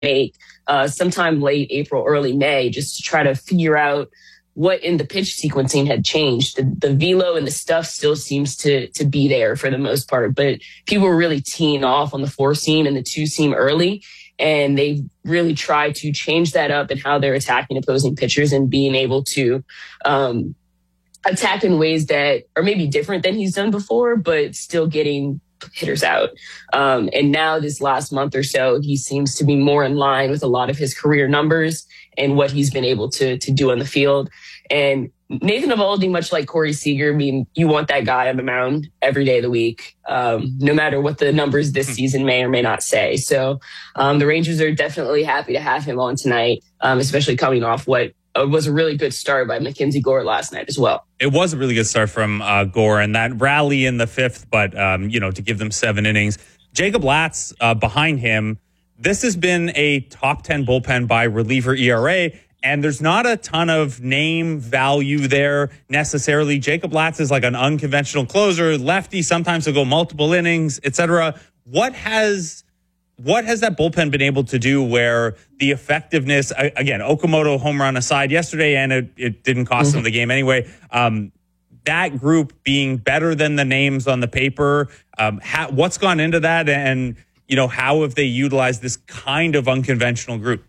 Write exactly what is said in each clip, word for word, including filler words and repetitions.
make uh, sometime late April, early May, just to try to figure out what in the pitch sequencing had changed. The, the velo and the stuff still seems to to be there for the most part, but people were really teeing off on the four seam and the two seam early, and they really tried to change that up in how they're attacking opposing pitchers and being able to um, attack in ways that are maybe different than he's done before, but still getting hitters out. Um, and now this last month or so, he seems to be more in line with a lot of his career numbers and what he's been able to to do on the field. And Nathan Eovaldi, much like Corey Seager, I mean, you want that guy on the mound every day of the week, um, no matter what the numbers this season may or may not say. So um, the Rangers are definitely happy to have him on tonight, um, especially coming off what uh, was a really good start by Mackenzie Gore last night as well. It was a really good start from uh, Gore, and that rally in the fifth, but, um, you know, to give them seven innings. Jacob Latz uh, behind him. This has been a top ten bullpen by reliever E R A, and there's not a ton of name value there necessarily. Jacob Latz is like an unconventional closer, lefty, sometimes he'll go multiple innings, et cetera. What has what has that bullpen been able to do where the effectiveness, again, Okamoto home run aside yesterday, and it, it didn't cost mm-hmm. them the game anyway, um, that group being better than the names on the paper, um, ha- what's gone into that, and you know, how have they utilized this kind of unconventional group?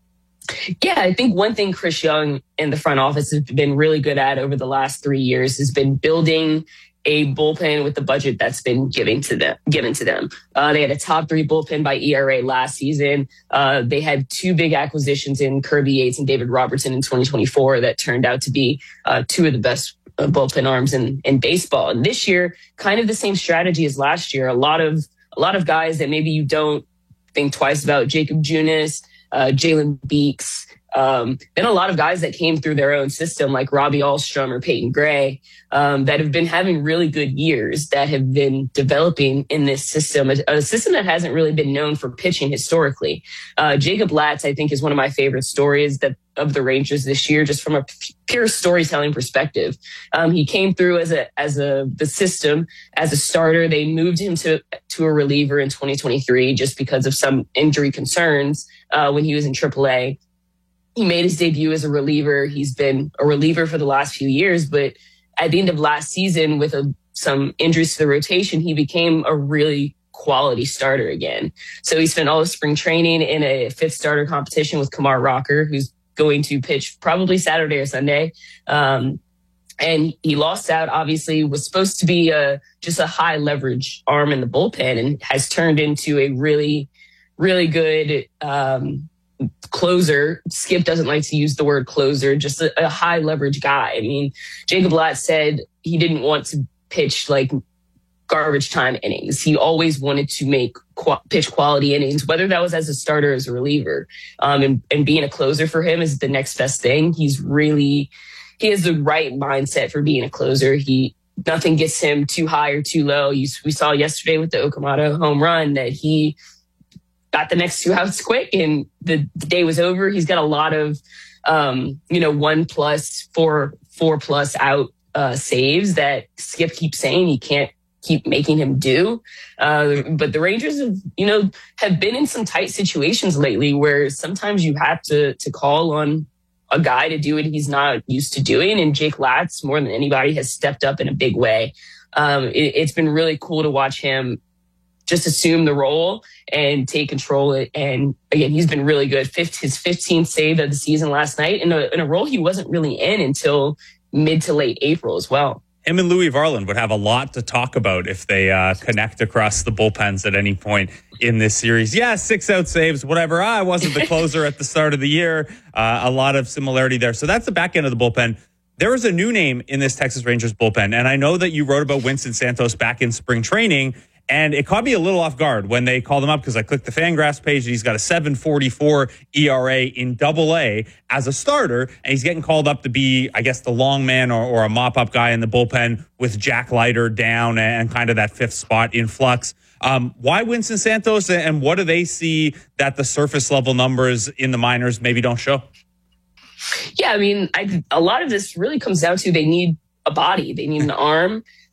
Yeah, I think one thing Chris Young in the front office has been really good at over the last three years has been building a bullpen with the budget that's been given to them. Given to them, uh, they had a top three bullpen by E R A last season. Uh, they had two big acquisitions in Kirby Yates and David Robertson in twenty twenty-four that turned out to be uh, two of the best uh, bullpen arms in, in baseball. And this year, kind of the same strategy as last year. A lot of a lot of guys that maybe you don't think twice about: Jacob Junis, uh, Jalen Beeks. Um, then a lot of guys that came through their own system, like Robbie Alstrom or Peyton Gray, um, that have been having really good years, that have been developing in this system, a, a system that hasn't really been known for pitching historically. Uh, Jacob Latz, I think, is one of my favorite stories that of the Rangers this year, just from a pure storytelling perspective. Um, he came through as a as a the system as a starter. They moved him to to a reliever in twenty twenty-three just because of some injury concerns uh, when he was in triple A. He made his debut as a reliever. He's been a reliever for the last few years, but at the end of last season, with a, some injuries to the rotation, he became a really quality starter again. So he spent all of spring training in a fifth starter competition with Kumar Rocker, who's going to pitch probably Saturday or Sunday. Um, and he lost out, obviously, was supposed to be a, just a high leverage arm in the bullpen, and has turned into a really, really good um closer. Skip doesn't like to use the word closer, just a, a high leverage guy. I mean, Jacob Latz said he didn't want to pitch like garbage time innings. He always wanted to make qu- pitch quality innings, whether that was as a starter or as a reliever. Um, and, and being a closer for him is the next best thing. He's really, he has the right mindset for being a closer. He, nothing gets him too high or too low. You, we saw yesterday with the Okamoto home run that he got the next two outs quick and the, the day was over. He's got a lot of, um, you know, one plus, four, four plus out uh, saves that Skip keeps saying he can't keep making him do. Uh, but the Rangers have, you know, have been in some tight situations lately where sometimes you have to to call on a guy to do what he's not used to doing. And Jake Latz, more than anybody, has stepped up in a big way. Um, it, it's been really cool to watch him just assume the role and take control. And again, he's been really good. Fifth, his fifteenth save of the season last night in a, in a role he wasn't really in until mid to late April as well. Him and Louis Varland would have a lot to talk about if they uh, connect across the bullpens at any point in this series. Yeah, six out saves, whatever. I wasn't the closer at the start of the year. Uh, a lot of similarity there. So that's the back end of the bullpen. There is a new name in this Texas Rangers bullpen, and I know that you wrote about Winston Santos back in spring training, and it caught me a little off guard when they called him up because I clicked the Fangraphs page and he's got a seven forty-four E R A in double A as a starter. And he's getting called up to be, I guess, the long man or, or a mop-up guy in the bullpen with Jack Leiter down and kind of that fifth spot in flux. Um, why Winston Santos, and what do they see that the surface level numbers in the minors maybe don't show? Yeah, I mean, I, a lot of this really comes down to they need a body. They need an arm.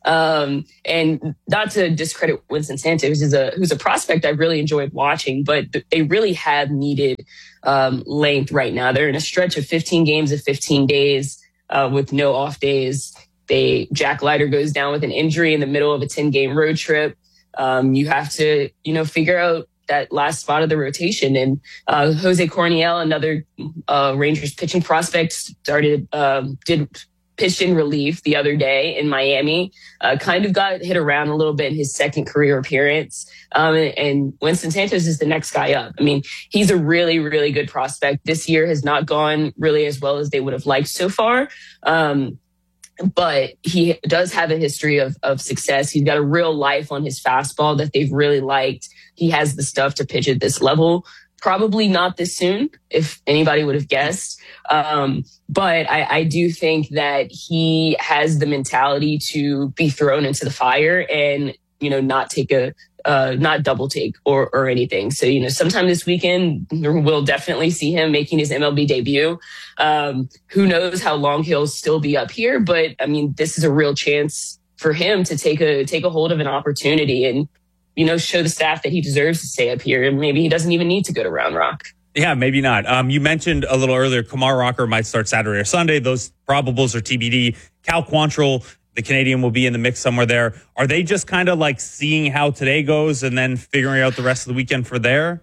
Um, and not to discredit Winston Santos, who's a, who's a prospect I've really enjoyed watching, but they really have needed um, length right now. They're in a stretch of fifteen games of fifteen days uh, with no off days. They Jack Leiter goes down with an injury in the middle of a ten game road trip. Um, you have to, you know, figure out that last spot of the rotation. And uh, Jose Corniel, another uh, Rangers pitching prospect, started um, did. pitched in relief the other day in Miami, uh, kind of got hit around a little bit in his second career appearance. Um, and, and Winston Santos is the next guy up. I mean, he's a really, really good prospect. This year has not gone really as well as they would have liked so far. Um, but he does have a history of, of success. He's got a real life on his fastball that they've really liked. He has the stuff to pitch at this level. Probably not this soon, if anybody would have guessed. Um, but I, I do think that he has the mentality to be thrown into the fire and, you know, not take a, uh, not double take or, or anything. So, you know, sometime this weekend, we'll definitely see him making his M L B debut. Um, who knows how long he'll still be up here, but I mean, this is a real chance for him to take a, take a hold of an opportunity and, you know, show the staff that he deserves to stay up here. And maybe he doesn't even need to go to Round Rock. Yeah, maybe not. Um, you mentioned a little earlier, Kumar Rocker might start Saturday or Sunday. Those probables are T B D. Cal Quantrill, the Canadian, will be in the mix somewhere there. Are they just kind of like seeing how today goes and then figuring out the rest of the weekend for there?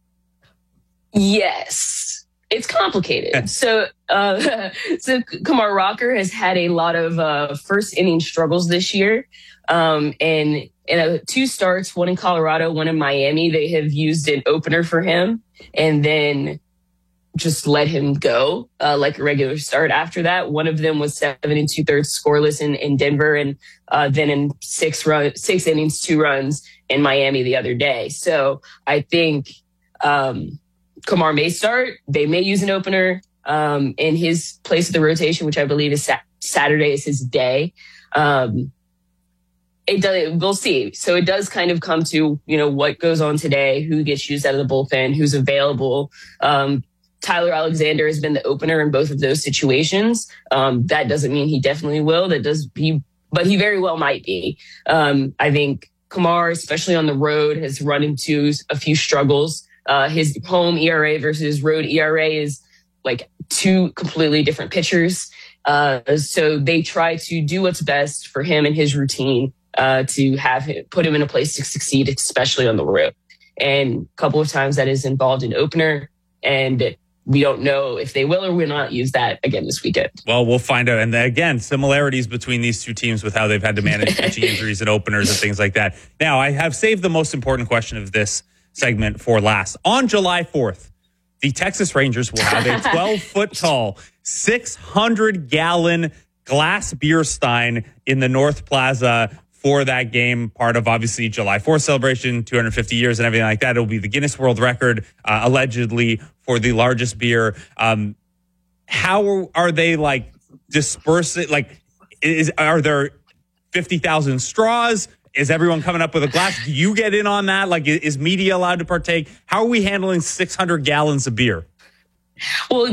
Yes. It's complicated. so, uh, so Kumar Rocker has had a lot of uh, first inning struggles this year. Um, and in a, two starts, one in Colorado, one in Miami, they have used an opener for him and then just let him go uh, like a regular start after that. One of them was seven and two thirds scoreless in, in Denver, and uh, then in six run, six innings, two runs in Miami the other day. So I think um, Kumar may start. They may use an opener um, in his place of the rotation, which I believe is sa- Saturday is his day. Um, It does. We'll see. So it does kind of come to, you know, what goes on today, who gets used out of the bullpen, who's available. Um, Tyler Alexander has been the opener in both of those situations. Um, that doesn't mean he definitely will. That does he, but he very well might be. Um, I think Kumar, especially on the road, has run into a few struggles. Uh, his home E R A versus road E R A is like two completely different pitchers. Uh, so they try to do what's best for him and his routine. Uh, to have him, put him in a place to succeed, especially on the road. And a couple of times that is involved in opener, and we don't know if they will or will not use that again this weekend. Well, we'll find out. And again, similarities between these two teams with how they've had to manage pitching injuries and openers and things like that. Now, I have saved the most important question of this segment for last. On July fourth, the Texas Rangers will have a twelve foot tall, six hundred gallon glass beer stein in the North Plaza for that game, part of obviously July fourth celebration, two hundred fifty years and everything like that. It'll be the Guinness World Record, uh, allegedly, for the largest beer. Um, how are they like dispersing? Like, is are there fifty thousand straws? Is everyone coming up with a glass? Do you get in on that? Like, is media allowed to partake? How are we handling six hundred gallons of beer? Well,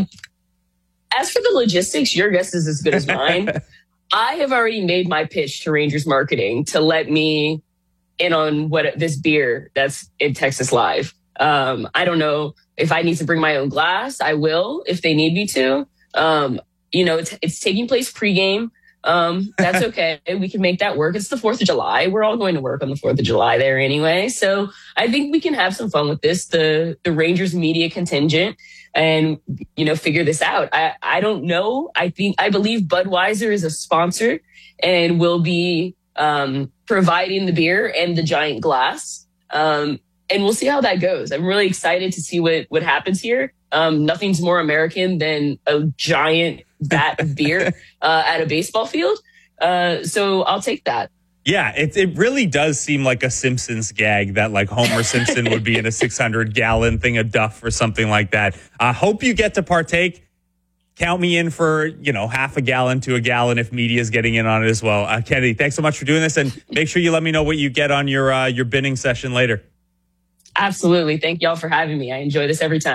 as for the logistics, your guess is as good as mine. I have already made my pitch to Rangers marketing to let me in on what this beer that's in Texas Live. Um, I don't know if I need to bring my own glass. I will if they need me to. Um, you know, it's, it's taking place pregame. Um, that's okay. We can make that work. It's the fourth of July. We're all going to work on the fourth of July there anyway. So I think we can have some fun with this, the, the Rangers media contingent, and, you know, figure this out. I, I don't know. I think, I believe Budweiser is a sponsor and will be, um, providing the beer and the giant glass. Um, and we'll see how that goes. I'm really excited to see what, what happens here. Um, nothing's more American than a giant vat of beer uh, at a baseball field. Uh, so I'll take that. Yeah, it it really does seem like a Simpsons gag that like Homer Simpson would be in a six hundred gallon thing of Duff or something like that. I hope you get to partake. Count me in for, you know, half a gallon to a gallon if media is getting in on it as well. Uh, Kennedy, thanks so much for doing this, and make sure you let me know what you get on your uh, your binning session later. Absolutely. Thank y'all for having me. I enjoy this every time.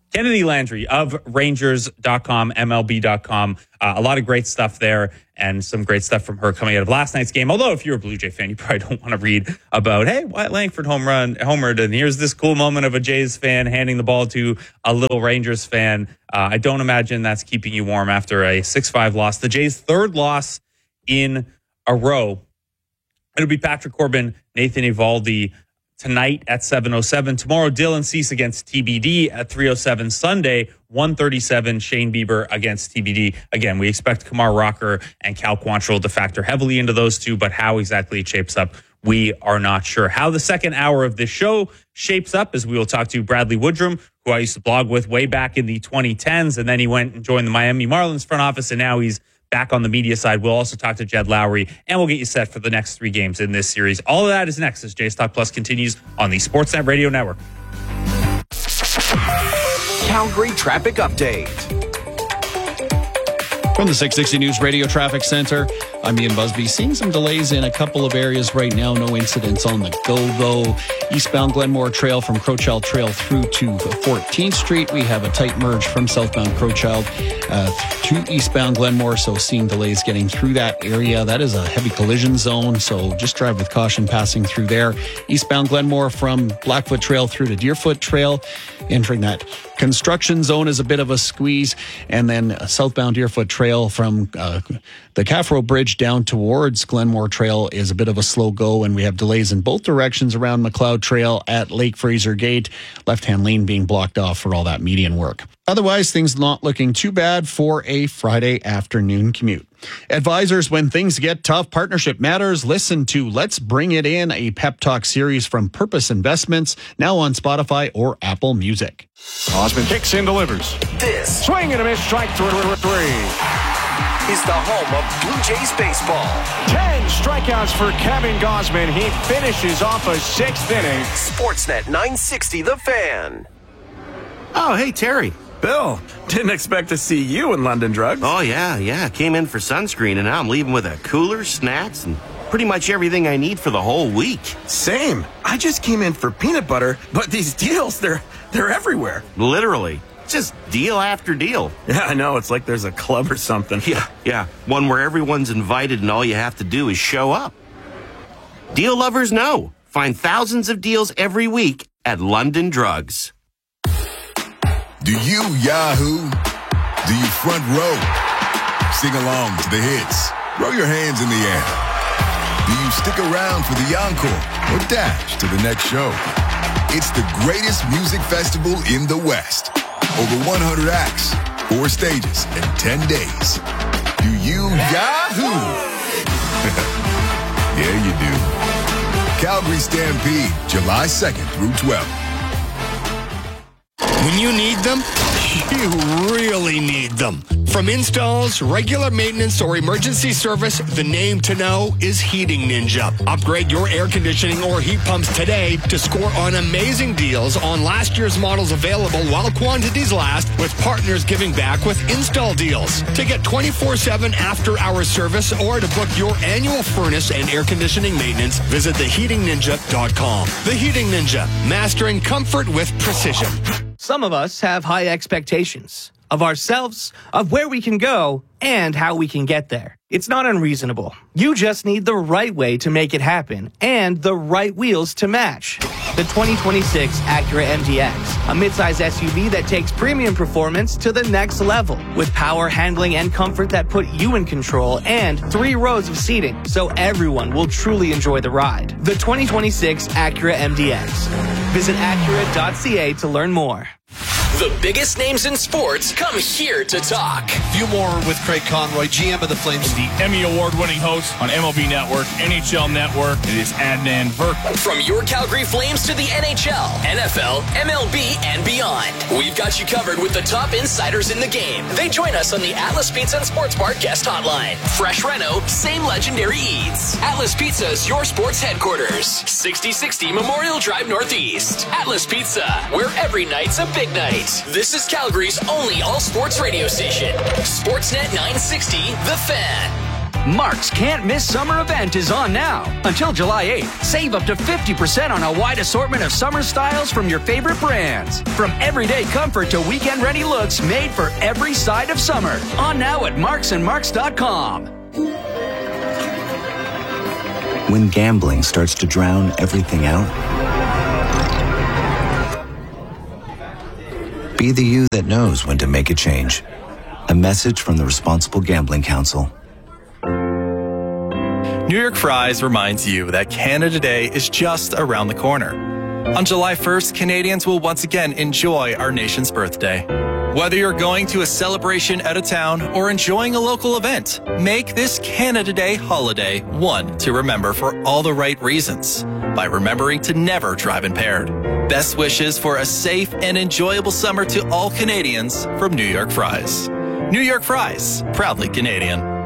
Kennedy Landry of Rangers dot com, M L B dot com. Uh, a lot of great stuff there and some great stuff from her coming out of last night's game. Although if you're a Blue Jay fan, you probably don't want to read about, hey, Wyatt Langford home run, homered, and here's this cool moment of a Jays fan handing the ball to a little Rangers fan. Uh, I don't imagine that's keeping you warm after a six five loss. The Jays' third loss in a row. It'll be Patrick Corbin, Nathan Eovaldi tonight at seven oh seven. Tomorrow, Dylan Cease against T B D at three oh seven. Sunday, one thirty-seven, Shane Bieber against T B D. Again, we expect Kumar Rocker and Cal Quantrill to factor heavily into those two, but how exactly it shapes up, we are not sure. How the second hour of this show shapes up is we will talk to Bradley Woodrum, who I used to blog with way back in the twenty tens, and then he went and joined the Miami Marlins front office, and now he's back on the media side. We'll also talk to Jed Lowry, and we'll get you set for the next three games in this series. All of that is next as Jays Talk Plus continues on the Sportsnet Radio Network. Calgary Traffic Update. From the six sixty News Radio Traffic Center, I'm Ian Busby. Seeing some delays in a couple of areas right now. No incidents on the go, though. Eastbound Glenmore Trail from Crowchild Trail through to fourteenth Street. We have a tight merge from southbound Crowchild uh, to eastbound Glenmore, so seeing delays getting through that area. That is a heavy collision zone, so just drive with caution passing through there. Eastbound Glenmore from Blackfoot Trail through to Deerfoot Trail. Entering that construction zone is a bit of a squeeze. And then uh, southbound Deerfoot Trail from uh, the Caffro Bridge down towards Glenmore Trail is a bit of a slow go, and we have delays in both directions around McLeod Trail at Lake Fraser Gate. Left-hand lane being blocked off for all that median work. Otherwise, things not looking too bad for a Friday afternoon commute. Advisors, when things get tough, partnership matters. Listen to Let's Bring It In, a pep talk series from Purpose Investments, now on Spotify or Apple Music. Osmond kicks in, delivers. This Swing and a miss, strike three. is the home of Blue Jays baseball. Ten strikeouts for Kevin Gausman. He finishes off a sixth inning. Sportsnet nine sixty, The Fan. Oh, hey, Terry. Bill, didn't expect to see you in London Drugs. Oh, yeah, yeah. Came in for sunscreen, and now I'm leaving with a cooler, snacks, and pretty much everything I need for the whole week. Same. I just came in for peanut butter, but these deals, they're they're everywhere. Literally. Just deal after deal. Yeah, I know. It's like there's a club or something. Yeah, yeah. One where everyone's invited and all you have to do is show up. Deal lovers know. Find thousands of deals every week at London Drugs. Do you Yahoo? Do you front row? Sing along to the hits. Throw your hands in the air. Do you stick around for the encore or dash to the next show? It's the greatest music festival in the West. Over one hundred acts, four stages, and ten days. Do you Yahoo? Yeah, you do. Calgary Stampede, July second through twelfth. When you need them, you really need them. From installs, regular maintenance, or emergency service, the name to know is Heating Ninja. Upgrade your air conditioning or heat pumps today to score on amazing deals on last year's models available while quantities last, with partners giving back with install deals. To get twenty-four seven after-hour service or to book your annual furnace and air conditioning maintenance, visit the heating ninja dot com. The Heating Ninja, mastering comfort with precision. Some of us have high expectations of ourselves, of where we can go, and how we can get there. It's not unreasonable. You just need the right way to make it happen and the right wheels to match. The twenty twenty-six Acura M D X, a midsize S U V that takes premium performance to the next level with power, handling, and comfort that put you in control, and three rows of seating so everyone will truly enjoy the ride. The twenty twenty-six Acura M D X. Visit Acura dot C A to learn more. The biggest names in sports come here to talk. Few more with Craig Conroy, G M of the Flames. The Emmy Award-winning host on M L B Network, N H L Network. It is Adnan Virk. From your Calgary Flames to the N H L, N F L, M L B, and beyond, we've got you covered with the top insiders in the game. They join us on the Atlas Pizza and Sports Bar guest hotline. Fresh reno, same legendary eats. Atlas Pizza is your sports headquarters. sixty sixty Memorial Drive Northeast. Atlas Pizza, where every night's a big night. This is Calgary's only all-sports radio station. Sportsnet nine sixty, The Fan. Mark's Can't Miss Summer event is on now. Until July eighth, save up to fifty percent on a wide assortment of summer styles from your favorite brands. From everyday comfort to weekend-ready looks made for every side of summer. On now at marks and marks dot com. When gambling starts to drown everything out, be the you that knows when to make a change. A message from the Responsible Gambling Council. New York Fries reminds you that Canada Day is just around the corner. On July first, Canadians will once again enjoy our nation's birthday. Whether you're going to a celebration out of town or enjoying a local event, make this Canada Day holiday one to remember for all the right reasons by remembering to never drive impaired. Best wishes for a safe and enjoyable summer to all Canadians from New York Fries. New York Fries, proudly Canadian.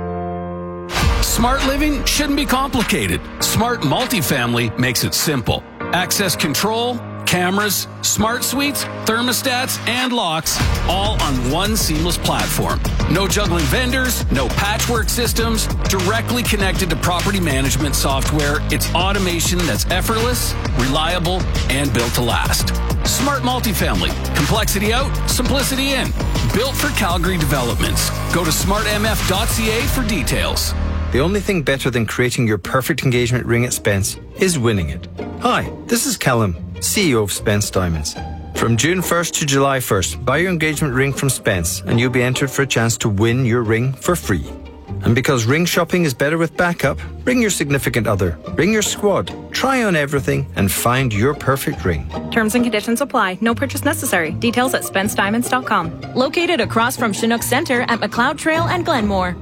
Smart living shouldn't be complicated. Smart Multifamily makes it simple. Access control, cameras, smart suites, thermostats, and locks, all on one seamless platform. No juggling vendors, no patchwork systems, directly connected to property management software. It's automation that's effortless, reliable, and built to last. Smart Multifamily. Complexity out, simplicity in. Built for Calgary developments. Go to smart m f dot c a for details. The only thing better than creating your perfect engagement ring at Spence is winning it. Hi, this is Callum, C E O of Spence Diamonds. From June first to July first, buy your engagement ring from Spence and you'll be entered for a chance to win your ring for free. And because ring shopping is better with backup, bring your significant other, bring your squad, try on everything and find your perfect ring. Terms and conditions apply. No purchase necessary. Details at spence diamonds dot com. Located across from Chinook Center at McLeod Trail and Glenmore.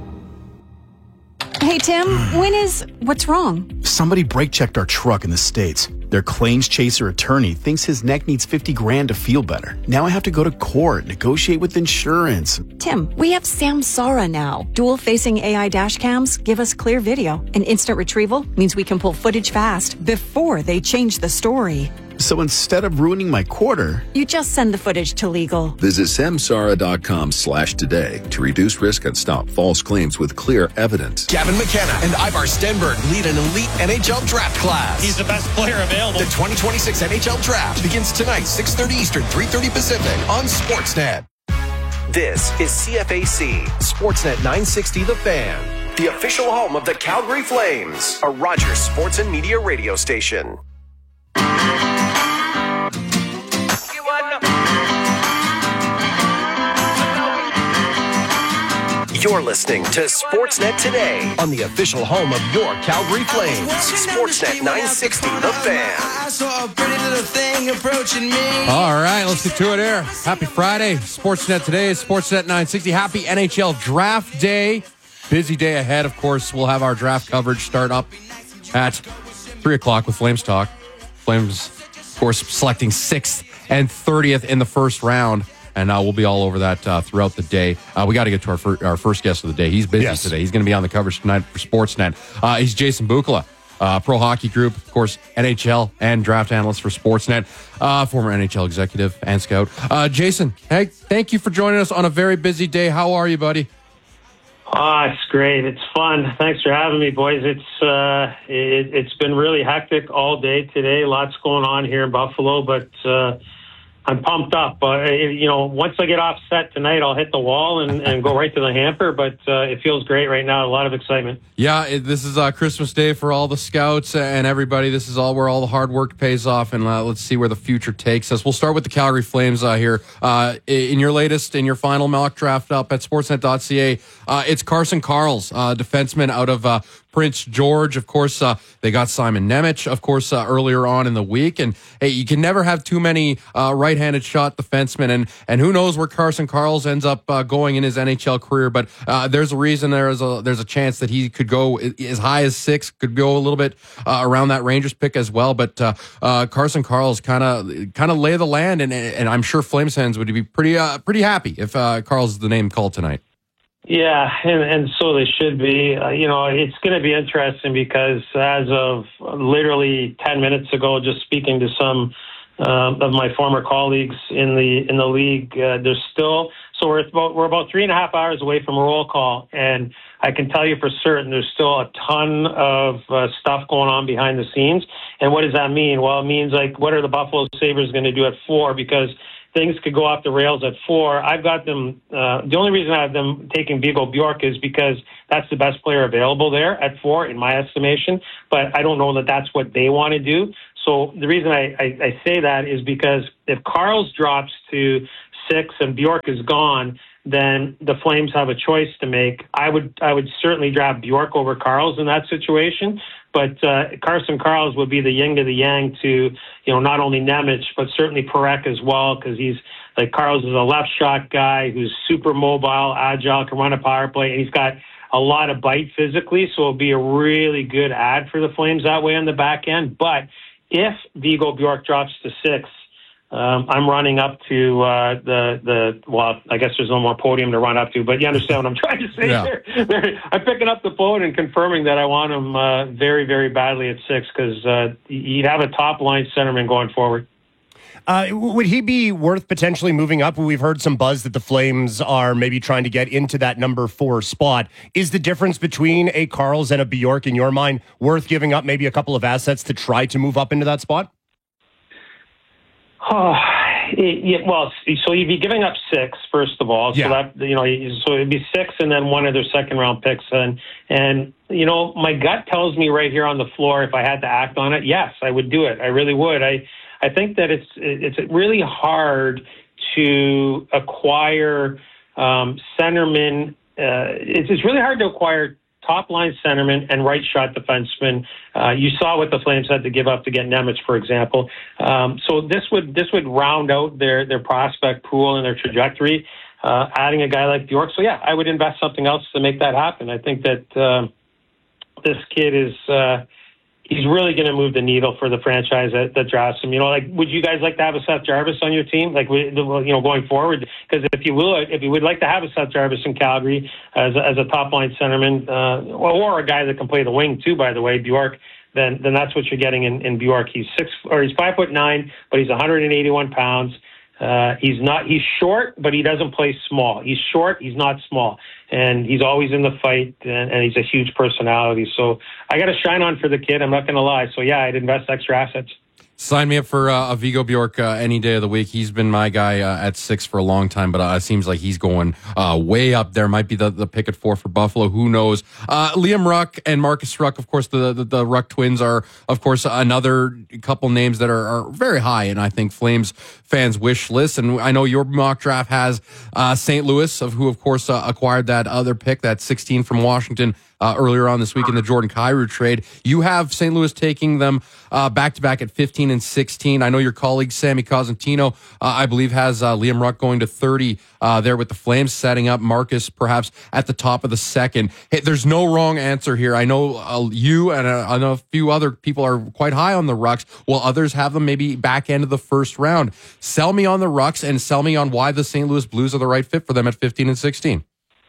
Hey, Tim, when is... What's wrong? Somebody brake-checked our truck in the States. Their claims chaser attorney thinks his neck needs fifty grand to feel better. Now I have to go to court, negotiate with insurance. Tim, we have Samsara now. Dual-facing A I dash cams give us clear video. And instant retrieval means we can pull footage fast before they change the story. So instead of ruining my quarter... You just send the footage to legal. Visit samsara.com slash today to reduce risk and stop false claims with clear evidence. Gavin McKenna and Ivar Stenberg lead an elite N H L draft class. He's the best player available. The twenty twenty-six N H L draft begins tonight, six thirty Eastern, three thirty Pacific on Sportsnet. This is C F A C, Sportsnet nine sixty The Fan, the official home of the Calgary Flames, a Rogers Sports and Media radio station. You're listening to Sportsnet Today on the official home of your Calgary Flames. Sportsnet nine sixty The Fan. All right, let's get to it here. Happy Friday. Sportsnet Today, Sportsnet nine sixty. Happy N H L Draft Day. Busy day ahead, of course. We'll have our draft coverage start up at three o'clock with Flames Talk. Flames, of course, selecting sixth and thirtieth in the first round. And uh, we'll be all over that uh, throughout the day. Uh, we got to get to our, fir- our first guest of the day. He's busy yes. today. He's going to be on the coverage tonight for Sportsnet. Uh, he's Jason Bukala, uh, Pro Hockey Group, of course, N H L and draft analyst for Sportsnet, uh, former N H L executive and scout. Uh, Jason, hey, thank you for joining us on a very busy day. How are you, buddy? Oh, it's great. It's fun. Thanks for having me, boys. It's uh, it, it's been really hectic all day today. Lots going on here in Buffalo, but uh, I'm pumped up. Uh, you know, once I get off set tonight, I'll hit the wall and, and go right to the hamper, but uh, it feels great right now. A lot of excitement. Yeah, it, this is uh, Christmas Day for all the scouts and everybody. This is all where all the hard work pays off, and uh, let's see where the future takes us. We'll start with the Calgary Flames uh, here. Uh, in your latest, in your final mock draft up at sportsnet dot c a, uh, it's Carson Karls, uh, defenseman out of uh, Prince George. Of course, uh, they got Simon Nemec, of course, uh, earlier on in the week. And hey, you can never have too many uh, right-handed shot defensemen. And and who knows where Carson Karls ends up uh, going in his N H L career. But uh, there's a reason there's a there's a chance that he could go as high as six, could go a little bit uh, around that Rangers pick as well. But uh, uh, Carson Karls kind of kind of lay the land, and and I'm sure Flames fans would be pretty uh, pretty happy if uh, Karls is the name called tonight. Yeah, and, and so they should be. Uh, you know, it's going to be interesting because as of literally ten minutes ago, just speaking to some uh, of my former colleagues in the in the league, uh, there's still so we're about we're about three and a half hours away from a roll call, and I can tell you for certain there's still a ton of uh, stuff going on behind the scenes. And what does that mean? Well, it means, like, what are the Buffalo Sabres going to do at four? Because things could go off the rails at four. I've got them. Uh, the only reason I have them taking Viggo Bjork is because that's the best player available there at four, in my estimation. But I don't know that that's what they want to do. So the reason I, I, I say that is because if Karls drops to six and Bjork is gone, then the Flames have a choice to make. I would I would certainly draft Bjork over Karls in that situation. But uh, Carson Karls would be the yin to the yang to, you know, not only Nemec, but certainly Parekh as well, because he's, like, Karls is a left shot guy who's super mobile, agile, can run a power play, and he's got a lot of bite physically, so it'll be a really good ad for the Flames that way on the back end. But if Viggo Bjork drops to six, Um, I'm running up to uh, the, the, well, I guess there's no more podium to run up to, but you understand what I'm trying to say Yeah. here. I'm picking up the phone and confirming that I want him uh, very, very badly at six, because uh, you'd have a top-line centerman going forward. Uh, would he be worth potentially moving up? We've heard some buzz that the Flames are maybe trying to get into that number four spot. Is the difference between a Karls and a Bjork, in your mind, worth giving up maybe a couple of assets to try to move up into that spot? Oh, it, yeah, well, so you'd be giving up six, first of all. Yeah. So that, you know, so it'd be six and then one of their second round picks. And, and, you know, my gut tells me right here on the floor, if I had to act on it, yes, I would do it. I really would. I, I think that it's, it's really hard to acquire um, centermen. Uh, it's, it's really hard to acquire top-line centerman and right-shot defenseman. Uh, you saw what the Flames had to give up to get Nemec, for example. Um, so this would this would round out their their prospect pool and their trajectory, uh, adding a guy like Bjork. So, yeah, I would invest something else to make that happen. I think that uh, this kid is uh, he's really going to move the needle for the franchise that, that drafts him. You know, like, would you guys like to have a Seth Jarvis on your team, like, you know, going forward? Because if you will, if you would like to have a Seth Jarvis in Calgary as a, as a top line centerman, uh, or a guy that can play the wing too, by the way, Bjork, then then that's what you're getting in, in Bjork. He's six or he's five foot nine, but he's one hundred eighty-one pounds. Uh, he's not, he's short, but he doesn't play small. He's short, he's not small. And he's always in the fight, and, and he's a huge personality. So I got to shine on for the kid, I'm not going to lie. So, yeah, I'd invest extra assets. Sign me up for uh, a Viggo Bjork uh, any day of the week. He's been my guy uh, at six for a long time, but uh, it seems like he's going uh, way up there. Might be the, the pick at four for Buffalo. Who knows? Uh, Liam Ruck and Marcus Ruck, of course, the, the, the Ruck twins are, of course, another couple names that are, are very high, and I think Flames fans' wish list. And I know your mock draft has uh, Saint Louis, of who, of course, uh, acquired that other pick, that sixteen from Washington, Uh, earlier on this week in the Jordan Kyrou trade. You have Saint Louis taking them uh, back-to-back at fifteen and sixteen. I know your colleague Sammy Cosentino, uh, I believe, has uh, Liam Ruck going to thirty uh, there with the Flames, setting up Marcus perhaps at the top of the second. Hey, there's no wrong answer here. I know uh, you and uh, I know a few other people are quite high on the Rucks, while others have them maybe back end of the first round. Sell me on the Rucks and sell me on why the Saint Louis Blues are the right fit for them at fifteen and sixteen.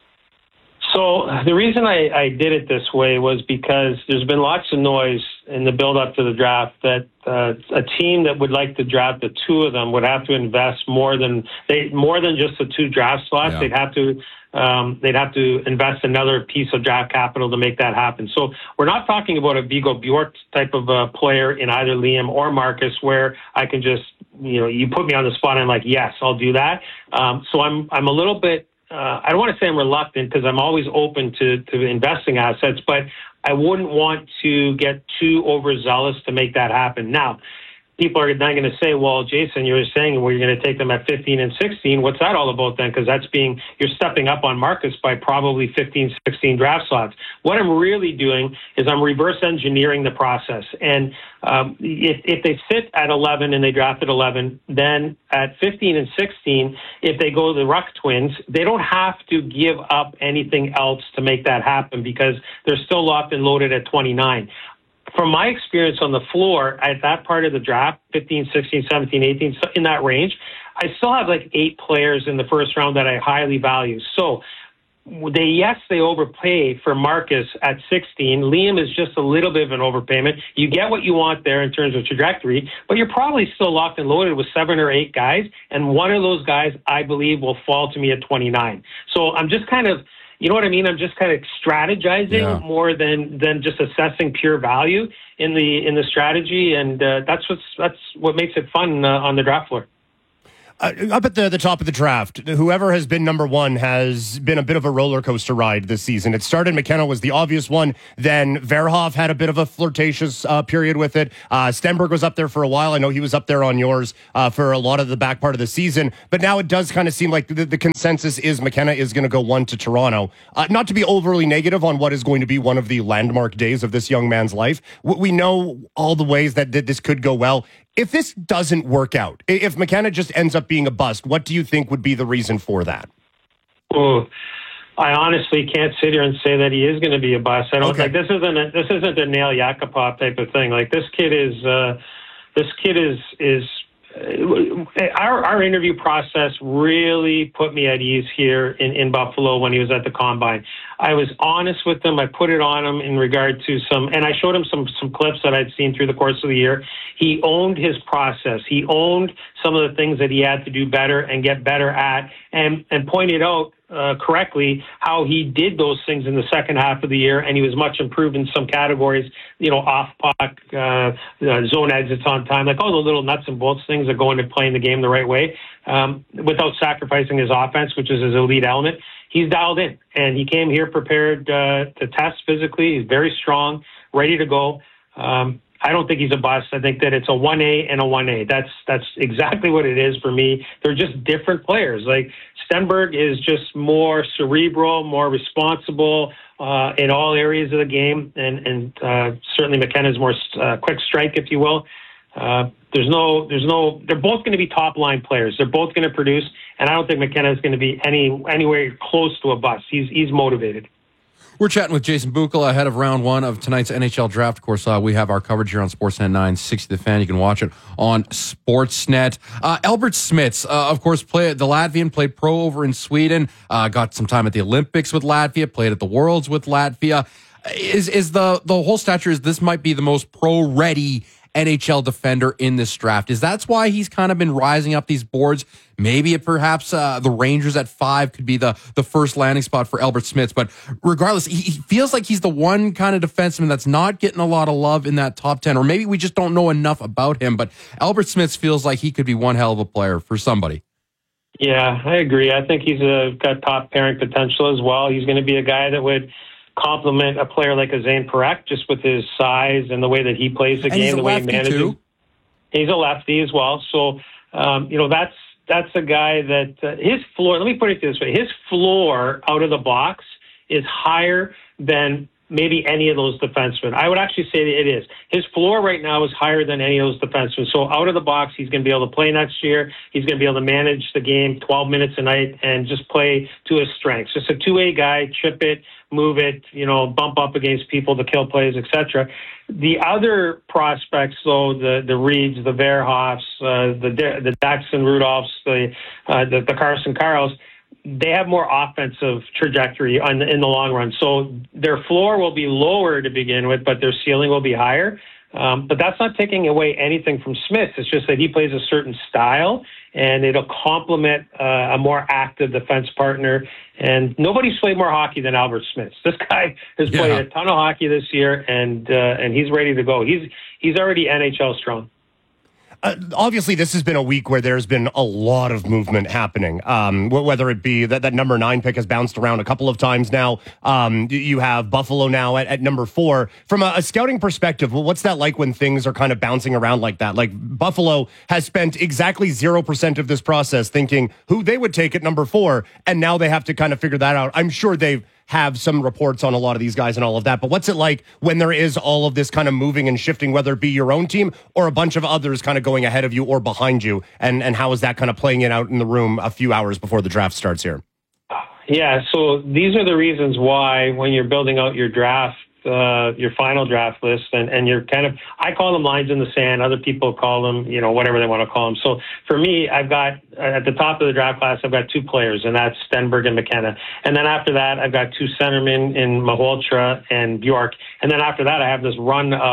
So the reason I, I did it this way was because there's been lots of noise in the build-up to the draft that uh, a team that would like to draft the two of them would have to invest more than they more than just the two draft slots. Yeah. They'd have to um, they'd have to invest another piece of draft capital to make that happen. So we're not talking about a Viggo Bjork type of uh, player in either Liam or Marcus, where I can just you know you put me on the spot and I'm like, yes, I'll do that. Um, so I'm I'm a little bit. Uh, I don't want to say I'm reluctant because I'm always open to, to investing assets, but I wouldn't want to get too overzealous to make that happen. Now, people are not going to say, well, Jason, you were saying well, you're going to take them at fifteen and sixteen. What's that all about then? Because that's being, you're stepping up on Marcus by probably fifteen, sixteen draft slots. What I'm really doing is I'm reverse engineering the process. And um, if, if they sit at eleven and they draft at eleven, then at fifteen and sixteen, if they go to the Ruck twins, they don't have to give up anything else to make that happen because they're still locked and loaded at twenty-nine. From my experience on the floor at that part of the draft, fifteen, sixteen, seventeen, eighteen, in that range, I still have like eight players in the first round that I highly value. So they, yes, they overpay for Marcus at sixteen. Liam is just a little bit of an overpayment. You get what you want there in terms of trajectory, but you're probably still locked and loaded with seven or eight guys. And one of those guys, I believe, will fall to me at twenty-nine. So I'm just kind of, you know what I mean? I'm just kind of strategizing Yeah. more than than just assessing pure value in the in the strategy, and uh, that's what's that's what makes it fun uh, on the draft floor. Uh, up at the, the top of the draft, whoever has been number one has been a bit of a roller coaster ride this season. It started, McKenna was the obvious one. Then Verhoff had a bit of a flirtatious uh, period with it. Uh, Stenberg was up there for a while. I know he was up there on yours uh, for a lot of the back part of the season. But now it does kind of seem like the, the consensus is McKenna is going to go one to Toronto. Uh, not to be overly negative on what is going to be one of the landmark days of this young man's life. We know all the ways that this could go well. If this doesn't work out, if McKenna just ends up being a bust, what do you think would be the reason for that? Oh, I honestly can't sit here and say that he is going to be a bust. I don't Okay. like this isn't a, this isn't a Nail Yakupov type of thing. Like this kid is uh, this kid is is uh, our our interview process really put me at ease here in, in Buffalo when he was at the combine. I was honest with him. I put it on him in regard to some, and I showed him some some clips that I'd seen through the course of the year. He owned his process. He owned some of the things that he had to do better and get better at, and and pointed out uh, correctly how he did those things in the second half of the year, and he was much improved in some categories. You know, off puck, uh, uh, zone exits on time, like all the little nuts and bolts things that go into playing the game the right way, um, without sacrificing his offense, which is his elite element. He's dialed in, and he came here prepared uh, to test physically. He's very strong, ready to go. Um, I don't think he's a bust. I think that it's a one A and a one A. That's that's exactly what it is for me. They're just different players. Like Stenberg is just more cerebral, more responsible uh, in all areas of the game, and and uh, certainly McKenna is more uh, quick strike, if you will. Uh, there's no, there's no. They're both going to be top line players. They're both going to produce, and I don't think McKenna is going to be any anywhere close to a bust. He's he's motivated. We're chatting with Jason Buchel ahead of round one of tonight's N H L draft. Of course, uh, we have our coverage here on Sportsnet nine sixty The Fan. You can watch it on Sportsnet. Uh, Albert Smits, uh, of course, played the Latvian, played pro over in Sweden, uh, got some time at the Olympics with Latvia, played at the Worlds with Latvia. Is is the the whole stature is this might be the most pro ready N H L defender in this draft? Is that's why he's kind of been rising up these boards? Maybe it perhaps uh, the Rangers at five could be the, the first landing spot for Albert Smits. But regardless, he, he feels like he's the one kind of defenseman that's not getting a lot of love in that top ten. Or maybe we just don't know enough about him. But Albert Smits feels like he could be one hell of a player for somebody. Yeah, I agree. I think he's a, got top pairing potential as well. He's going to be a guy that would complement a player like a Zane Parekh just with his size and the way that he plays the And game, he's a the way he lefty, manages. too. He's a lefty as well. So, um, you know, that's that's a guy that uh, his floor, let me put it this way, his floor out of the box is higher than maybe any of those defensemen. I would actually say that it is. His floor right now is higher than any of those defensemen. So out of the box, he's going to be able to play next year. He's going to be able to manage the game twelve minutes a night and just play to his strengths. Just a two-way guy, chip it, move it, you know, bump up against people to kill plays, et cetera. The other prospects, though, the the Reeds, the Verhoffs, uh, the the Daxon Rudolphs, the, uh, the the Carson Karls, they have more offensive trajectory on the, in the long run. So their floor will be lower to begin with, but their ceiling will be higher. Um, but that's not taking away anything from Smith. It's just that he plays a certain style, and it'll complement uh, a more active defense partner. And nobody's played more hockey than Albert Smith. This guy has Yeah. played a ton of hockey this year, and uh, and he's ready to go. He's he's already N H L strong. Uh, obviously, this has been a week where there's been a lot of movement happening. Um, wh- whether it be that that number nine pick has bounced around a couple of times now. Um, you have Buffalo now at, at number four. From a, a scouting perspective, well, what's that like when things are kind of bouncing around like that? Like Buffalo has spent exactly zero percent of this process thinking who they would take at number four, and now they have to kind of figure that out. I'm sure they've have some reports on a lot of these guys and all of that. But what's it like when there is all of this kind of moving and shifting, whether it be your own team or a bunch of others kind of going ahead of you or behind you? And, and how is that kind of playing it out in the room a few hours before the draft starts here? Yeah, so these are the reasons why when you're building out your draft, uh, your final draft list, and, and you're kind of, I call them lines in the sand. Other people call them, you know, whatever they want to call them. So for me, I've got, at the top of the draft class, I've got two players, and that's Stenberg and McKenna. And then after that, I've got two centermen in Malhotra and Bjork. And then after that, I have this run of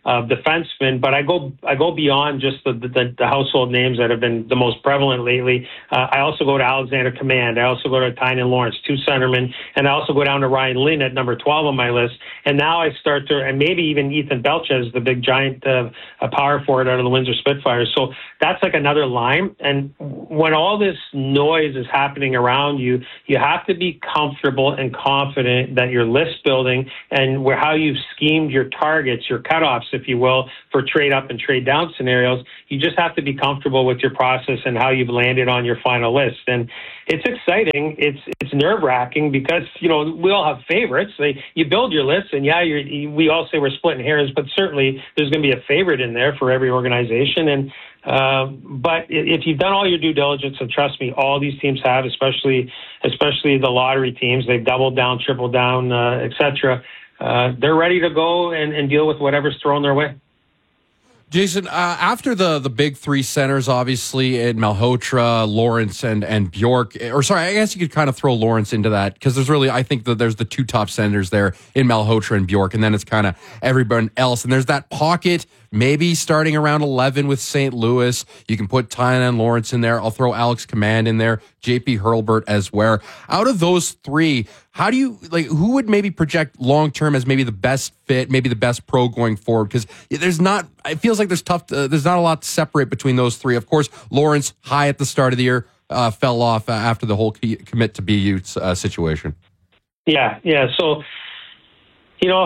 of defensemen, but I go I go beyond just the, the, the household names that have been the most prevalent lately. Uh, I also go to Alexander Command. I also go to Tynan Lawrence, two centermen, and I also go down to Ryan Lynn at number twelve on my list. And now I start to, and maybe even Ethan Belches, the big giant uh, a power forward out of the Windsor Spitfires. So that's like another line. And when all this noise is happening around you, you have to be comfortable and confident that your list building and where how you've schemed your targets, your cutoffs, if you will, for trade up and trade down scenarios, you just have to be comfortable with your process and how you've landed on your final list. And it's exciting. It's it's nerve wracking because, you know, we all have favorites. They, you build your lists, and yeah, you're, we all say we're splitting hairs, but certainly there's going to be a favorite in there for every organization. And um, but if you've done all your due diligence, and trust me, all these teams have, especially especially the lottery teams, they've doubled down, tripled down, uh, et cetera. Uh, they're ready to go and, and deal with whatever's thrown their way. Jason, uh, after the the big three centers, obviously, in Malhotra, Lawrence, and and Bjork, or sorry, I guess you could kind of throw Lawrence into that because there's really, I think that there's the two top centers there in Malhotra and Bjork, and then it's kind of everyone else. And there's that pocket, maybe starting around eleven with Saint Louis. You can put Tynan Lawrence in there. I'll throw Alex Command in there, J P Hurlburt as well. Out of those three, how do you, like, who would maybe project long-term as maybe the best fit, maybe the best pro going forward? Because there's not, it feels like there's tough, to, there's not a lot to separate between those three. Of course, Lawrence, high at the start of the year, uh, fell off uh, after the whole commit to B U uh, situation. Yeah, yeah. So, you know,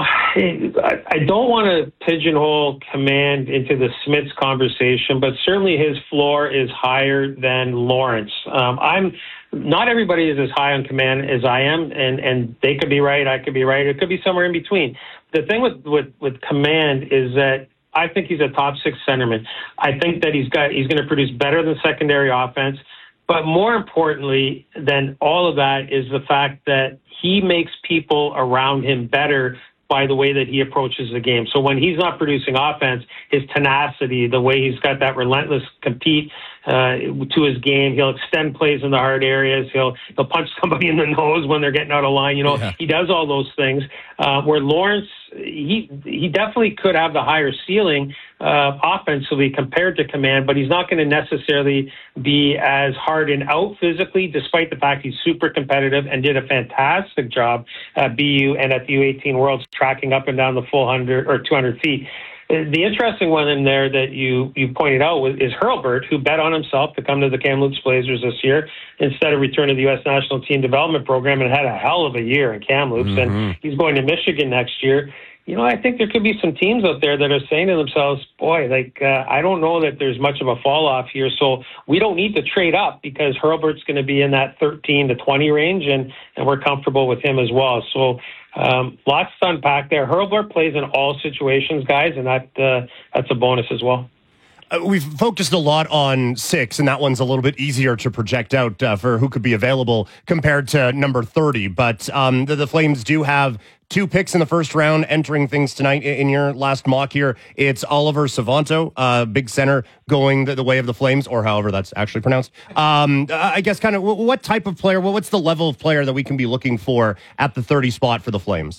I don't want to pigeonhole Command into the Smiths conversation, but certainly his floor is higher than Lawrence. Um, I'm not everybody is as high on Command as I am, and, and they could be right, I could be right, it could be somewhere in between. The thing with, with, with Command is that I think he's a top six centerman. I think that he's got he's going to produce better than secondary offense, but more importantly than all of that is the fact that he makes people around him better by the way that he approaches the game. So when he's not producing offense, his tenacity, the way he's got that relentless compete uh, to his game, he'll extend plays in the hard areas. He'll he'll punch somebody in the nose when they're getting out of line. You know, yeah. He does all those things. Uh, where Lawrence, he he definitely could have the higher ceiling uh, offensively compared to Command, but he's not going to necessarily be as hard and out physically, despite the fact he's super competitive and did a fantastic job at B U and at the U eighteen Worlds, tracking up and down the full one hundred or two hundred feet. The interesting one in there that you, you pointed out was, is Hurlburt, who bet on himself to come to the Kamloops Blazers this year instead of return to the U S National Team Development Program, and had a hell of a year in Kamloops. Mm-hmm. And he's going to Michigan next year. You know, I think there could be some teams out there that are saying to themselves, boy, like, uh, I don't know that there's much of a fall off here. So we don't need to trade up because Hurlburt's going to be in that thirteen to twenty range, and, and we're comfortable with him as well. So um, lots to unpack there. Hurlburt plays in all situations, guys, and that uh, that's a bonus as well. Uh, we've focused a lot on six, and that one's a little bit easier to project out uh, for who could be available compared to number thirty. But um, the, the Flames do have two picks in the first round entering things tonight. In your last mock here, it's Oliver Savanto, uh, big center, going the, the way of the Flames, or however that's actually pronounced. Um, I guess kind of what type of player, what's the level of player that we can be looking for at the thirty spot for the Flames?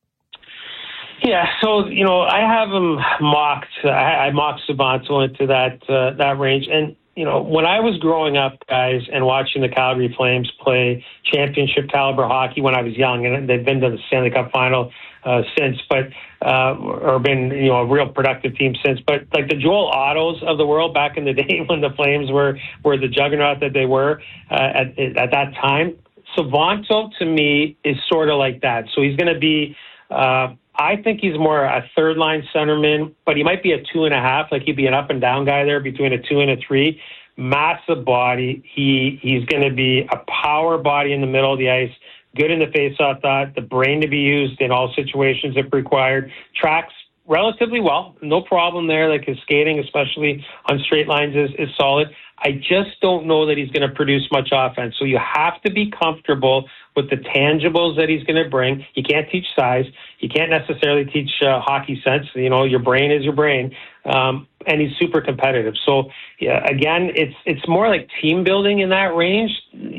Yeah, so, you know, I have him mocked. I, I mocked Sabanto into that uh, that range. And, you know, when I was growing up, guys, and watching the Calgary Flames play championship caliber hockey when I was young, and they've been to the Stanley Cup final uh, since, but uh, or been, you know, a real productive team since. But like the Joel Ottos of the world back in the day when the Flames were, were the juggernaut that they were uh, at, at that time, Savanto to me is sort of like that. So he's going to be... Uh, I think he's more a third line centerman, but he might be a two and a half. Like he'd be an up and down guy there between a two and a three. Massive body. He he's going to be a power body in the middle of the ice. Good in the faceoff dot. The brain to be used in all situations if required. Tracks relatively well. No problem there. Like his skating, especially on straight lines, is is solid. I just don't know that he's going to produce much offense. So you have to be comfortable with the tangibles that he's going to bring. You can't teach size. You can't necessarily teach uh, hockey sense. You know, your brain is your brain. Um, and he's super competitive. So, yeah, again, it's it's more like team building in that range.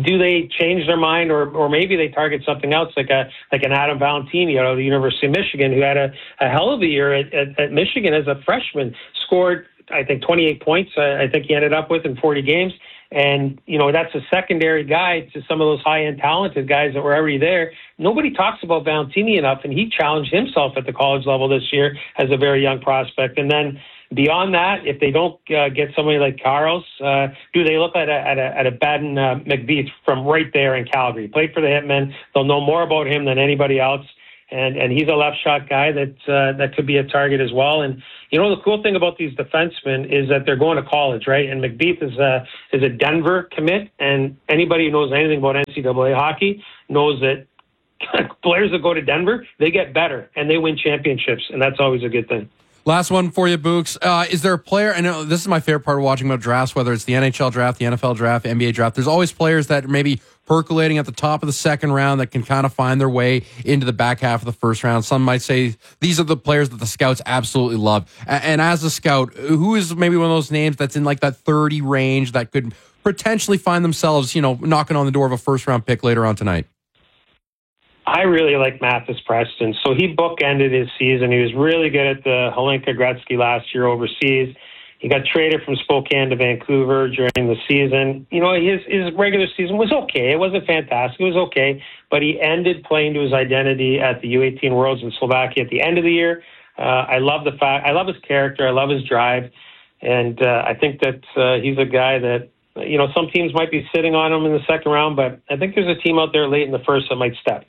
do they change their mind, or or maybe they target something else, like a like an Adam Valentini out of the University of Michigan, who had a, a hell of a year at, at, at Michigan as a freshman, scored, I think, twenty-eight points, uh, I think he ended up with in forty games. And, you know, that's a secondary guy to some of those high-end talented guys that were already there. Nobody talks about Valentini enough, and he challenged himself at the college level this year as a very young prospect. And then beyond that, if they don't uh, get somebody like Carls, uh, do they look at a, at a, at a Baden uh, McBeath from right there in Calgary? Played for the Hitmen. They'll know more about him than anybody else. And and he's a left shot guy that uh, that could be a target as well. And you know, the cool thing about these defensemen is that they're going to college, right? And McBeath is a is a Denver commit, and anybody who knows anything about N C double A hockey knows that players that go to Denver, they get better and they win championships, and that's always a good thing. Last one for you, Books. Uh, is there a player, I know this is my favorite part of watching about drafts, whether it's the N H L draft, the N F L draft, N B A draft, there's always players that are maybe percolating at the top of the second round that can kind of find their way into the back half of the first round. Some might say these are the players that the scouts absolutely love. And as a scout, who is maybe one of those names that's in like that thirty range that could potentially find themselves, you know, knocking on the door of a first round pick later on tonight? I really like Mathis Preston. So he bookended his season. He was really good at the Hlinka Gretzky last year overseas. He got traded from Spokane to Vancouver during the season. You know, his his regular season was okay. It wasn't fantastic. It was okay. But he ended playing to his identity at the U eighteen Worlds in Slovakia at the end of the year. Uh, I love the fact. I love his character. I love his drive. And uh, I think that uh, he's a guy that, you know, some teams might be sitting on him in the second round, but I think there's a team out there late in the first that might step.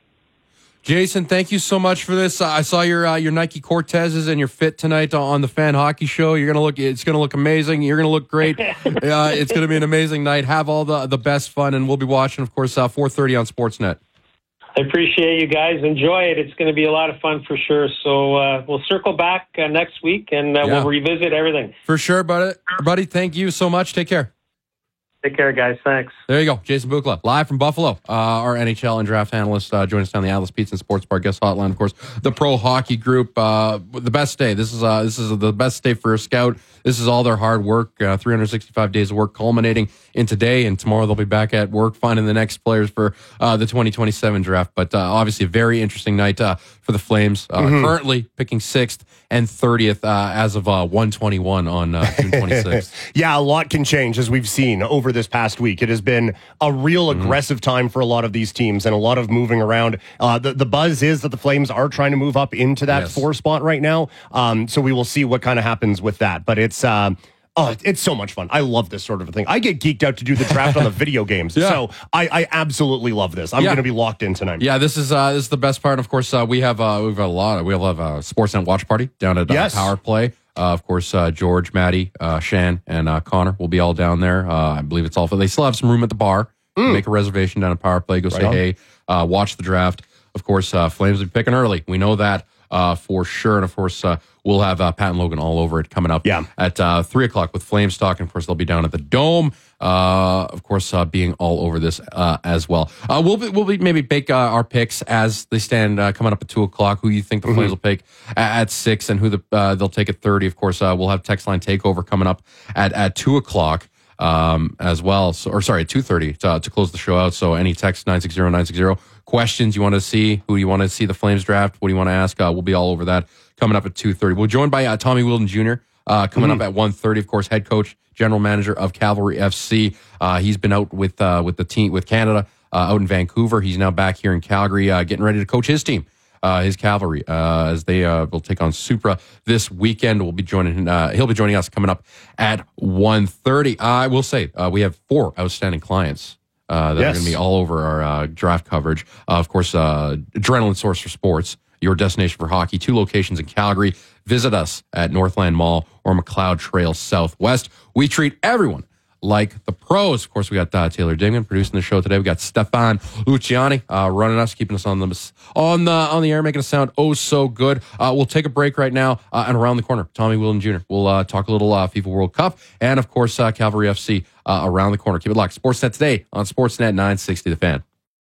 Jason, thank you so much for this. Uh, I saw your uh, your Nike Cortezes and your fit tonight on the Fan Hockey Show. You're gonna look. It's gonna look amazing. You're gonna look great. uh, it's gonna be an amazing night. Have all the the best fun, and we'll be watching, of course, uh, four thirty on Sportsnet. I appreciate you guys. Enjoy it. It's going to be a lot of fun for sure. So uh, we'll circle back uh, next week, and uh, Yeah. we'll revisit everything. For sure, buddy. Buddy, thank you so much. Take care. Take care, guys. Thanks. There you go. Jason Bukla, live from Buffalo. Uh, our N H L and draft analyst uh, joined us down the Atlas Pizza and Sports Bar guest hotline. Of course, the Pro Hockey Group. Uh, the best day. This is uh, this is the best day for a scout. This is all their hard work. Uh, three hundred sixty-five days of work culminating in today, and tomorrow they'll be back at work finding the next players for uh, the twenty twenty-seven draft. But uh, obviously, a very interesting night uh, for the Flames. Uh, Mhm. Currently picking sixth and thirtieth uh, as of uh, one twenty-one on uh, June twenty-sixth. Yeah, a lot can change, as we've seen over this past week. It has been a real Mm-hmm. aggressive time for a lot of these teams and a lot of moving around. Uh, the, the buzz is that the Flames are trying to move up into that Yes. four spot right now. Um, so we will see what kind of happens with that. But it's... Um, Oh, it's so much fun. I love this sort of a thing. I get geeked out to do the draft on the video games. Yeah. So I, I absolutely love this. I'm Yeah. going to be locked in tonight. Yeah, this is uh, this is the best part. Of course, uh, we have uh, we've got a lot. Of, we have a uh, Sportsnet watch party down at uh, Yes. Power Play. Uh, of course, uh, George, Maddie, uh, Shan, and uh, Connor will be all down there. Uh, I believe it's all. They still have some room at the bar. Mm. Make a reservation down at Power Play. Go Right say on. hey. Uh, watch the draft. Of course, uh, Flames will be picking early. We know that uh, for sure. And of course, uh, we'll have uh, Pat and Logan all over it coming up Yeah. at uh, three o'clock with Flames talk. And of course, they'll be down at the Dome. Uh, of course, uh, being all over this uh, as well. Uh, we'll be, we'll be maybe bake uh, our picks as they stand uh, coming up at two o'clock. Who you think the Flames will pick at, at six, and who the uh, they'll take at thirty. Of course, uh, we'll have text line takeover coming up at at two o'clock. Um, as well, so, or sorry, two thirty to, to close the show out. So any text nine six zero nine six zero questions you want to see, who you want to see the Flames draft, what do you want to ask? Uh, we'll be all over that coming up at two thirty. We're joined by uh, Tommy Wheeldon Junior Uh, coming Mhm. up at one thirty. Of course, head coach, general manager of Cavalry F C. Uh, he's been out with uh, with the team with Canada uh, out in Vancouver. He's now back here in Calgary, uh, getting ready to coach his team. Uh, his Cavalry, uh, as they uh, will take on Supra this weekend. We'll be joining. Uh, he'll be joining us coming up at one thirty. I will say uh, we have four outstanding clients uh, that Yes. are going to be all over our uh, draft coverage. Uh, of course, uh, Adrenaline Source for Sports, your destination for hockey. Two locations in Calgary. Visit us at Northland Mall or McLeod Trail Southwest. We treat everyone like the pros. Of course, we got uh, Taylor Dingman producing the show today. We got Stefan Luciani uh, running us, keeping us on the on the on the air, making us sound oh so good. Uh, we'll take a break right now, uh, and around the corner, Tommy Wheeldon Junior We'll uh, talk a little uh, FIFA World Cup, and of course, uh, Cavalry F C uh, around the corner. Keep it locked. Sportsnet today on Sportsnet nine sixty. The Fan.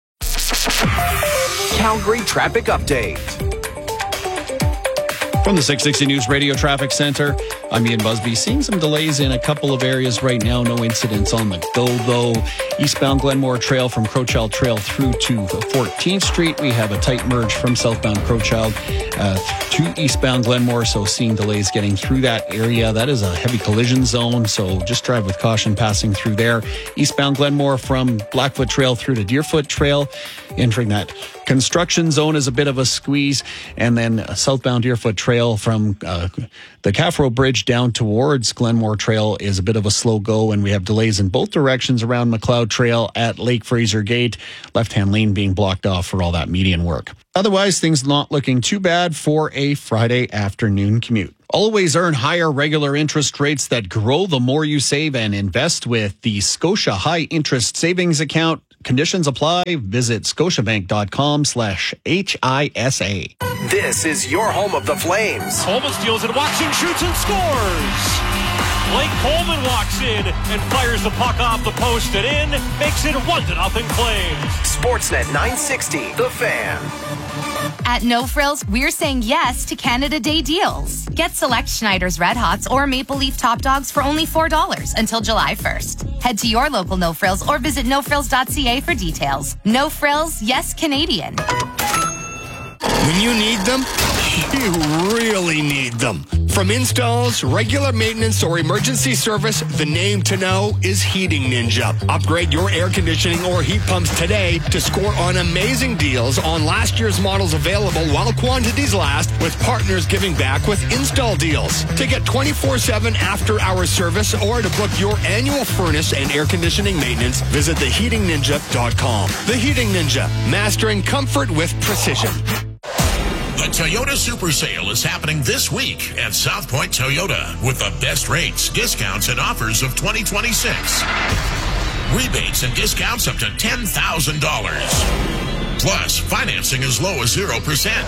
Calgary Traffic Update. From the six sixty News Radio Traffic Center, I'm Ian Busby. Seeing some delays in a couple of areas right now. No incidents on the go, though. Eastbound Glenmore Trail from Crowchild Trail through to fourteenth Street. We have a tight merge from southbound Crowchild uh, to eastbound Glenmore, so seeing delays getting through that area. That is a heavy collision zone, so just drive with caution passing through there. Eastbound Glenmore from Blackfoot Trail through to Deerfoot Trail. Entering that construction zone is a bit of a squeeze. And then southbound Deerfoot Trail from uh, the Caffro Bridge down towards Glenmore Trail is a bit of a slow go. And we have delays in both directions around McLeod Trail at Lake Fraser Gate. Left-hand lane being blocked off for all that median work. Otherwise, things not looking too bad for a Friday afternoon commute. Always earn higher regular interest rates that grow the more you save and invest with the Scotia High Interest Savings Account. Conditions apply. Visit scotiabank.com slash H I S A. This is your home of the Flames. Coleman steals it, walks in, shoots, and scores. Blake Coleman walks in and fires the puck off the post and in, makes it one to nothing Flames. Sportsnet nine sixty, The Fan. At No Frills, we're saying yes to Canada Day deals. Get select Schneider's Red Hots or Maple Leaf Top Dogs for only four dollars until July first. Head to your local No Frills or visit no frills dot c a for details. No Frills, yes Canadian. When you need them, you really need them. From installs, regular maintenance, or emergency service, the name to know is Heating Ninja. Upgrade your air conditioning or heat pumps today to score on amazing deals on last year's models available while quantities last, with partners giving back with install deals. To get twenty-four seven after-hour service or to book your annual furnace and air conditioning maintenance, visit the heating ninja dot com. The Heating Ninja, mastering comfort with precision. The Toyota Super Sale is happening this week at South Point Toyota with the best rates, discounts, and offers of twenty twenty-six. Rebates and discounts up to ten thousand dollars. Plus, financing as low as zero percent.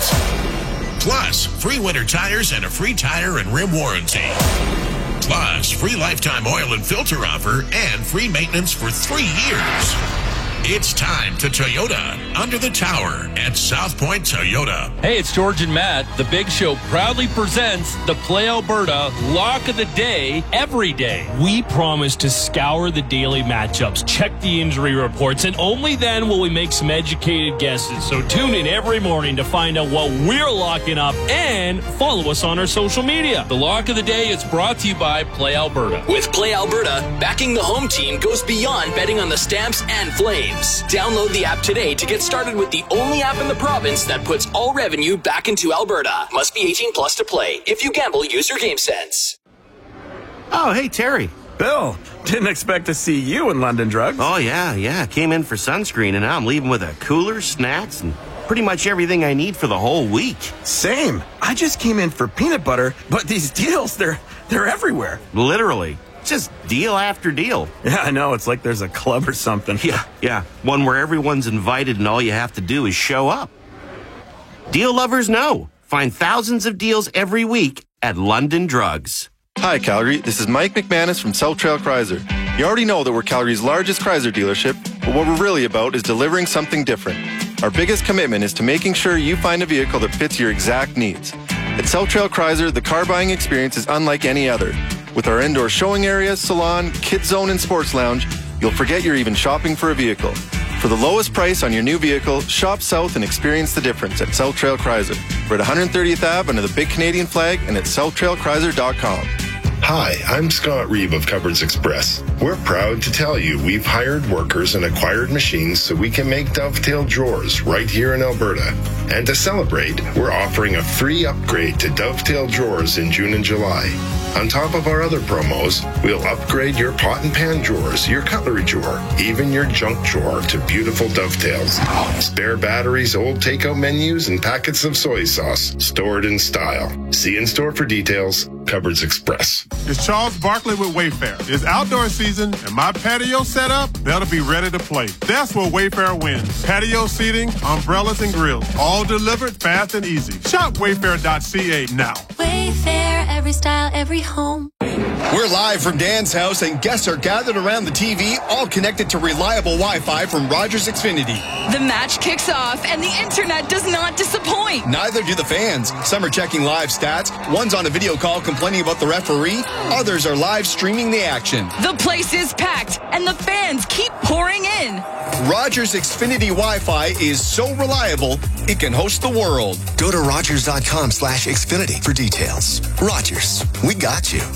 Plus, free winter tires and a free tire and rim warranty. Plus, free lifetime oil and filter offer and free maintenance for three years. It's time to Toyota under the tower at South Point Toyota. Hey, it's George and Matt. The Big Show proudly presents the Play Alberta Lock of the Day every day. We promise to scour the daily matchups, check the injury reports, and only then will we make some educated guesses. So tune in every morning to find out what we're locking up and follow us on our social media. The Lock of the Day is brought to you by Play Alberta. With Play Alberta, backing the home team goes beyond betting on the Stamps and Flames. Download the app today to get started with the only app in the province that puts all revenue back into Alberta. Must be eighteen plus to play. If you gamble, use your game sense. Oh, hey, Terry. Bill, didn't expect to see you in London Drugs. Oh, yeah, yeah. Came in for sunscreen, and now I'm leaving with a cooler, snacks, and pretty much everything I need for the whole week. Same. I just came in for peanut butter, but these deals, they're they're everywhere. Literally. Just deal after deal. Yeah, I know. It's like there's a club or something. Yeah, yeah. One where everyone's invited and all you have to do is show up. Deal lovers know. Find thousands of deals every week at London Drugs. Hi, Calgary. This is Mike McManus from South Trail Chrysler. You already know that we're Calgary's largest Chrysler dealership, but what we're really about is delivering something different. Our biggest commitment is to making sure you find a vehicle that fits your exact needs. At South Trail Chrysler, the car buying experience is unlike any other. With our indoor showing area, salon, kids zone, and sports lounge, you'll forget you're even shopping for a vehicle. For the lowest price on your new vehicle, shop south and experience the difference at South Trail Chrysler. We're at one hundred thirtieth Avenue under the big Canadian flag and at south trail chrysler dot com. Hi, I'm Scott Reeve of Cupboards Express. We're proud to tell you we've hired workers and acquired machines so we can make dovetail drawers right here in Alberta. And to celebrate, we're offering a free upgrade to dovetail drawers in June and July. On top of our other promos, we'll upgrade your pot and pan drawers, your cutlery drawer, even your junk drawer to beautiful dovetails. Spare batteries, old takeout menus, and packets of soy sauce stored in style. See in store for details. Cupboards Express. It's Charles Barkley with Wayfair. It's outdoor season, and my patio setup, that'll be ready to play. That's where Wayfair wins. Patio seating, umbrellas, and grills, all delivered fast and easy. Shop wayfair dot c a now. Wayfair, every style, every home. We're live from Dan's house, and guests are gathered around the T V, all connected to reliable Wi-Fi from Rogers Xfinity. The match kicks off, and the internet does not disappoint. Neither do the fans. Some are checking live stats. One's on a video call complaining about the referee. Others are live streaming the action. The place is packed, and the fans keep pouring in. Rogers Xfinity Wi-Fi is so reliable, it can host the world. Go to rogers.com slash Xfinity for details. Rogers, we got you.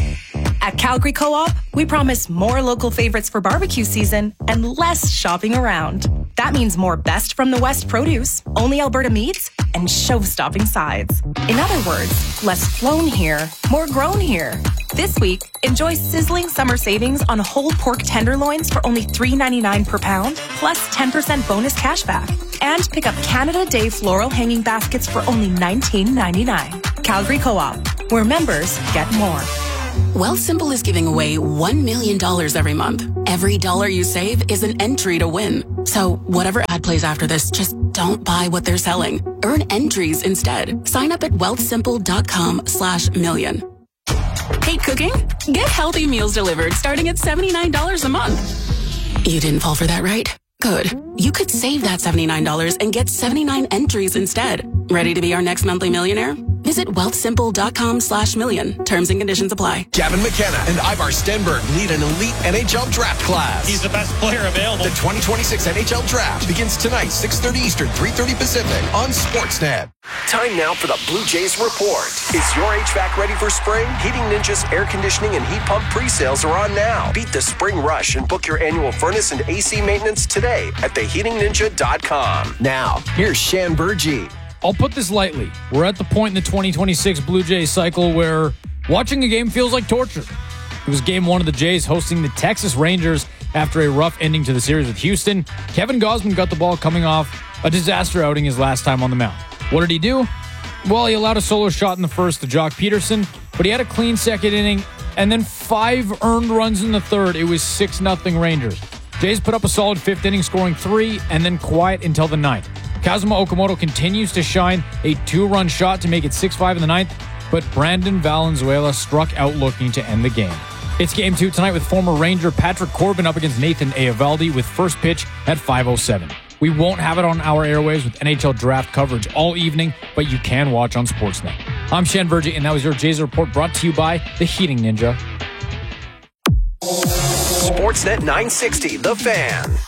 At Calgary Co-op, we promise more local favorites for barbecue season and less shopping around. That means more best from the West produce, only Alberta meats, and show-stopping sides. In other words, less flown here, more grown here. This week, enjoy sizzling summer savings on whole pork tenderloins for only three dollars and ninety-nine cents per pound, plus ten percent bonus cash back. And pick up Canada Day floral hanging baskets for only nineteen ninety-nine. Calgary Co-op, where members get more. Wealthsimple is giving away one million dollars every month. Every dollar you save is an entry to win. So whatever ad plays after this, just don't buy what they're selling. Earn entries instead. Sign up at wealthsimple.com slash million. Hate cooking? Get healthy meals delivered starting at seventy-nine dollars a month. You didn't fall for that, right? Good. You could save that seventy-nine dollars and get seventy-nine entries instead. Ready to be our next monthly millionaire? Visit wealthsimple.com slash million. Terms and conditions apply. Gavin McKenna and Ivar Stenberg lead an elite N H L draft class. He's the best player available. The twenty twenty-six N H L draft begins tonight, six thirty Eastern, three thirty Pacific on Sportsnet. Time now for the Blue Jays Report. Is your H V A C ready for spring? Heating Ninja's air conditioning and heat pump pre-sales are on now. Beat the spring rush and book your annual furnace and A C maintenance today at the heating ninja dot com. Now, here's Shan Burgee. I'll put this lightly. We're at the point in the twenty twenty-six Blue Jays cycle where watching a game feels like torture. It was game one of the Jays hosting the Texas Rangers after a rough ending to the series with Houston. Kevin Gausman got the ball coming off a disaster outing his last time on the mound. What did he do? Well, he allowed a solo shot in the first to Jock Peterson, but he had a clean second inning and then five earned runs in the third. It was six nothing Rangers. Jays put up a solid fifth inning, scoring three, and then quiet until the ninth. Kazuma Okamoto continues to shine a two-run shot to make it six five in the ninth, but Brandon Valenzuela struck out looking to end the game. It's game two tonight with former Ranger Patrick Corbin up against Nathan Eovaldi with first pitch at five oh seven. We won't have it on our airwaves with N H L draft coverage all evening, but you can watch on Sportsnet. I'm Shan Burgee, and that was your Jays Report brought to you by the Heating Ninja. Sportsnet nine sixty, The Fan.